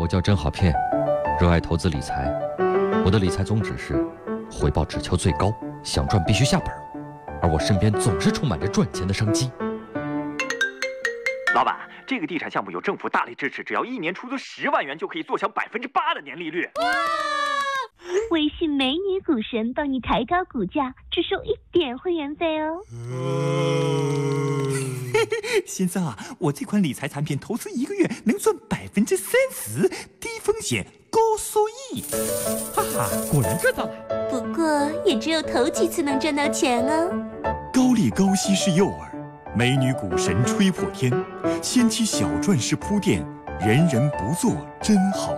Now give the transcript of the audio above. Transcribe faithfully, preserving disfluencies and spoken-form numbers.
叫甄好骗，热爱投资理财。我的理财宗旨是回报只求最高，想赚必须下本，而我身边总是充满着赚钱的商机。 老板，这个地产项目有政府大力支持，只要一年出资十万元就可以坐享百分之八的年利率。 微信美女股神帮你抬高股价，只收一点会员费哦。 先生啊，我这款理财产品投资一个月能赚百分之三十，低风险高收益。哈哈，果然赚到了。 不过也只有头几次能赚到钱哦。 高利高息是诱饵，美女股神吹破天，先期小赚是铺垫，人人不做真好。